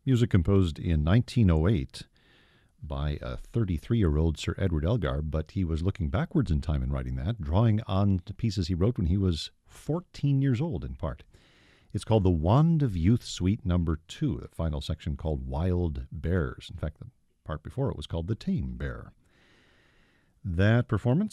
Music composed in 1908 by a 33-year-old Sir Edward Elgar, but he was looking backwards in time in writing that, drawing on the pieces he wrote when he was 14 years old in part. It's called The Wand of Youth Suite Number 2, the final section called Wild Bears. In fact, the part before it was called The Tame Bear. That performance